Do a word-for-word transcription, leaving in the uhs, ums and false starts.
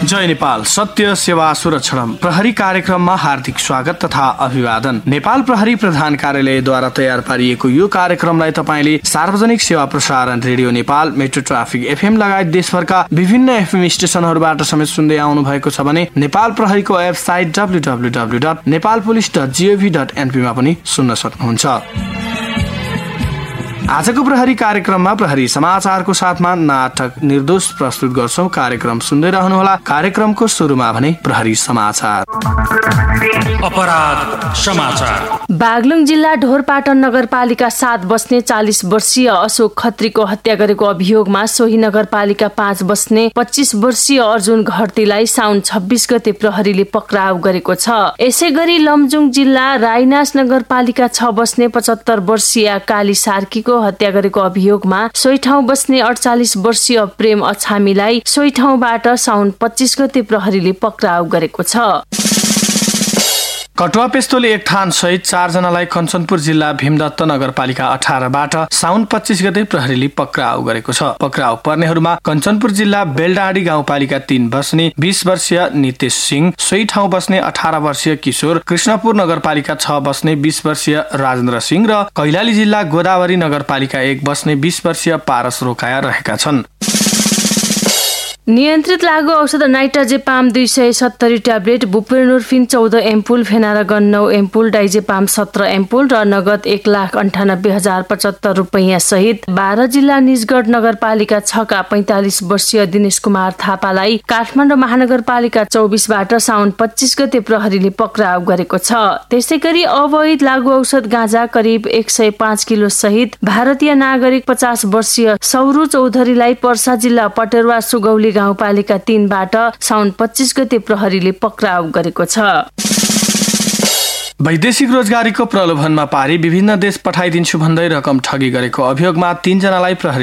जय नेपाल सत्य सेवा सुरक्षण प्रहरी कार्यक्रममा हार्दिक स्वागत तथा अभिवादन। नेपाल प्रहरी प्रधान कार्यालयद्वारा तयार पारिएको यो कार्यक्रमलाई तपाईले सार्वजनिक सेवा प्रसारण radio Nepal, metro traffic FM लगायत देशभरका विभिन्न एफएम स्टेशनहरूबाट समेत सुन्दै आउनु भएको छ भने नेपाल प्रहरीको website W W W dot Nepal police dot gov dot NP मा पनि सुन्न सक्नुहुन्छ। आजको प्रहरी कार्यक्रममा प्रहरी समाचारको साथमा नाटक निर्दोष प्रस्तुत गर्छौं। कार्यक्रम सुन्दै रहनुहोला। कार्यक्रमको सुरुमा भने प्रहरी समाचार। अपराध समाचार। बागलुङ जिल्ला ढोरपाटन नगरपालिका सात बस्ने चालीस वर्षीय अशोक खत्रीको हत्या गरेको अभियोगमा सोही नगरपालिका पाँच बस्ने पच्चीस वर्षीय अर्जुन घरतीलाई साउन छब्बीस गते प्रहरीले पक्राउ गरेको छ। यसै गरी लमजुङ जिल्ला राइनास नगरपालिका छ बस्ने पचहत्तर वर्षीय काली सार्कीको हत्या गरेको अभियोगमा सोही ठाउँ बस्ने अडचालिस वर्षीय प्रेम अछामीलाई सोही ठाउँबाट साउन पच्चीस गते प्रहरीले पक्राउ गरेको छ। कटुवा पेस्तोले एक थान सहित चार जनालाई कञ्चनपुर जिल्ला भीमदत्त नगरपालिका अठारबाट साउन पच्चीस गते प्रहरीले पक्राउ गरेको छ। पक्राउ पर्नेहरूमा कञ्चनपुर जिल्ला बेलडाँडी गाउँपालिका तीन बस्ने बीस वर्षीय नितेश सिंह, सोही ठाउँ बस्ने अठारह वर्षीय किशोर, कृष्णपुर नगरपालिका छ बस्ने बीस वर्षीय राजेन्द्र सिंह र कैलाली जिल्ला गोदावरी नगरपालिका एक बस्ने बीस वर्षीय पारस रोकाया रहेका छन्। नियन्त्रित लागू औषध नाइट्राजेपाम दुई सय सत्तरी ट्याब्लेट, बुप्रेनोर्फिन चौध एम्पुल, फेनारागन नौ एम्पुल, डाइजेपाम सत्र एम्पुल र नगद एक लाख अन्ठानब्बे हजार पचहत्तर रुपियाँ सहित बाह्र जिल्ला निजगढ नगरपालिका छका पैंतालिस वर्षीय दिनेश कुमार थापालाई काठमाडौँ महानगरपालिका चौबिसबाट साउन पच्चीस गते प्रहरीले पक्राउ गरेको छ। त्यसै गरी अवैध लागू औषध गाँजा करिब एक सय पाँच किलो सहित भारतीय नागरिक पचास वर्षीय सौरु चौधरीलाई पर्सा जिल्ला पटेरवा सुगौली गाउँपालिका तीनबाट साउन पच्चीस गते प्रहरीले पक्राउ गरेको छ। वैदेशिक रोजगारीको प्रलोभनमा पारी विभिन्न देश पठाइदिन्छु भन्दै रकम ठगी गरेको अभियोगमा तीन जनालाई प्रहरी